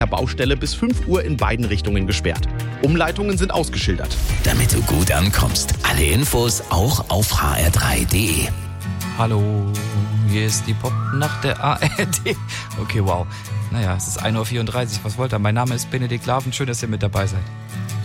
Baustelle bis 5 Uhr in beiden Richtungen gesperrt. Umleitungen sind ausgeschildert. Damit du gut ankommst. Alle Infos auch auf hr3.de. Hallo, hier ist die Popnacht der ARD. Okay, wow. Naja, es ist 1.34 Uhr. Was wollt ihr? Mein Name ist Benedikt Laven. Schön, dass ihr mit dabei seid.